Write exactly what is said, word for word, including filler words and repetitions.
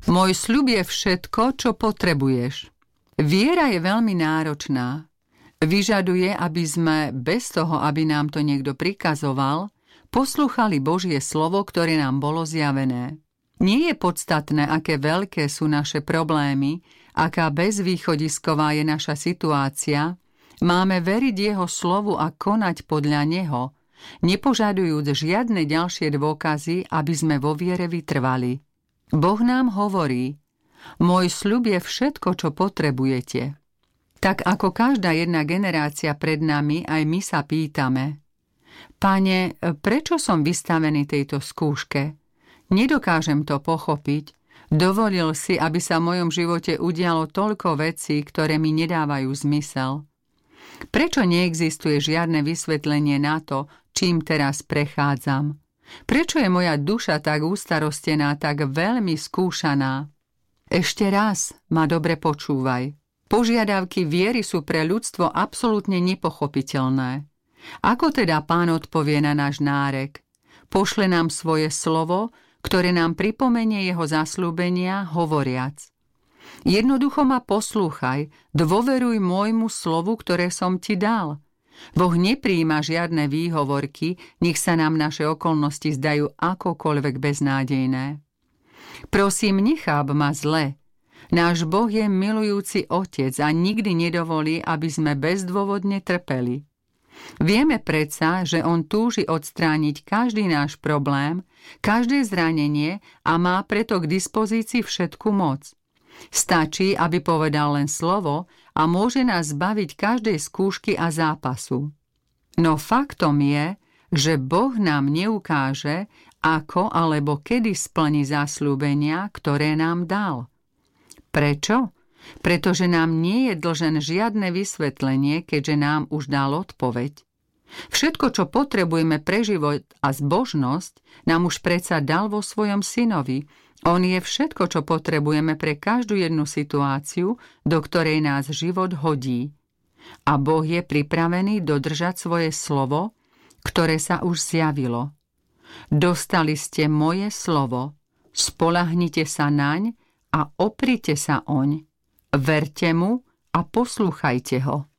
Môj sľub je všetko, čo potrebuješ. Viera je veľmi náročná. Vyžaduje, aby sme, bez toho, aby nám to niekto prikazoval, poslúchali Božie slovo, ktoré nám bolo zjavené. Nie je podstatné, aké veľké sú naše problémy, aká bezvýchodisková je naša situácia, máme veriť jeho slovu a konať podľa neho, nepožadujúc žiadne ďalšie dôkazy, aby sme vo viere vytrvali. Boh nám hovorí: môj sľub je všetko, čo potrebujete. Tak ako každá jedna generácia pred nami, aj my sa pýtame: Pane, prečo som vystavený tejto skúške? Nedokážem to pochopiť. Dovolil si, aby sa v mojom živote udialo toľko vecí, ktoré mi nedávajú zmysel. Prečo neexistuje žiadne vysvetlenie na to, čím teraz prechádzam? Prečo je moja duša tak ústarostená, tak veľmi skúšaná? Ešte raz ma dobre počúvaj. Požiadavky viery sú pre ľudstvo absolútne nepochopiteľné. Ako teda Pán odpovie na náš nárek? Pošle nám svoje slovo, ktoré nám pripomenie jeho zasľúbenia, hovoriac: jednoducho ma poslúchaj, dôveruj môjmu slovu, ktoré som ti dal. Boh nepríjima žiadne výhovorky, nech sa nám naše okolnosti zdajú akokoľvek beznádejné. Prosím, necháp ma zle. Náš Boh je milujúci Otec a nikdy nedovolí, aby sme bezdôvodne trpeli. Vieme predsa, že on túži odstrániť každý náš problém, každé zranenie a má preto k dispozícii všetku moc. Stačí, aby povedal len slovo a môže nás zbaviť každej skúšky a zápasu. No faktom je, že Boh nám neukáže, ako alebo kedy splní zasľúbenia, ktoré nám dal. Prečo? Pretože nám nie je dlžen žiadne vysvetlenie, keďže nám už dal odpoveď. Všetko, čo potrebujeme pre život a zbožnosť, nám už predsa dal vo svojom synovi. On je všetko, čo potrebujeme pre každú jednu situáciu, do ktorej nás život hodí. A Boh je pripravený dodržať svoje slovo, ktoré sa už zjavilo. Dostali ste moje slovo, spoľahnite sa naň a oprite sa oň. Verte mu a poslúchajte ho.